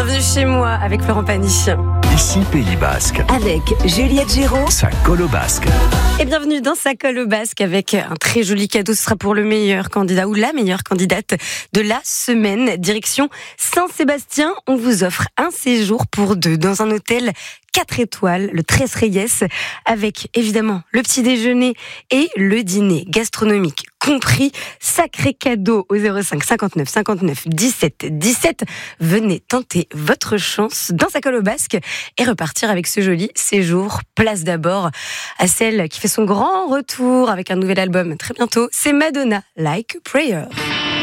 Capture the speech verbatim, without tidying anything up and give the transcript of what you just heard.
Bienvenue chez moi avec Florent Pagny. Ici Pays Basque. Avec Juliette Giraud. Ça colle au basque. Et bienvenue dans Ça colle au basque avec un très joli cadeau. Ce sera pour le meilleur candidat ou la meilleure candidate de la semaine. Direction Saint-Sébastien. On vous offre un séjour pour deux dans un hôtel quatre étoiles, le Tres Reyes, avec évidemment le petit déjeuner et le dîner gastronomique compris. Sacré cadeau au zéro cinq cinquante-neuf cinquante-neuf dix-sept dix-sept. Venez tenter votre chance dans Ça colle au basque et repartir avec ce joli séjour. Place d'abord à celle qui fait son grand retour avec un nouvel album très bientôt. C'est Madonna, Like a Prayer.